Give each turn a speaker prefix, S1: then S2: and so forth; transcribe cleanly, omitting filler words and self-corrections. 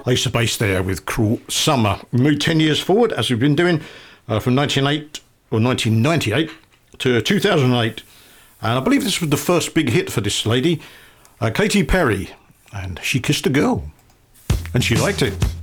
S1: I used to base there with Cruel Summer. We moved 10 years forward, as we've been doing, from 1998 to 2008. And I believe this was the first big hit for this lady, Katy Perry. And She Kissed a Girl. And she liked it.